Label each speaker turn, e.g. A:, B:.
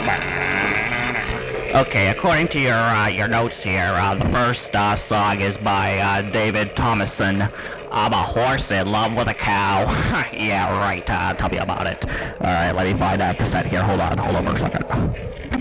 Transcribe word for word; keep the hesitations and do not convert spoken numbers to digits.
A: Okay, according to your uh, your notes here, uh, the first uh, song is by uh, David Thomason. I'm a horse in love with a cow. Yeah, right. Uh, tell me about it. All right, let me find that cassette here. Hold on, hold on for a second.